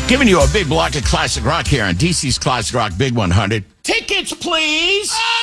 Giving you a big block of classic rock here on DC's Classic Rock Big 100. Tickets, please!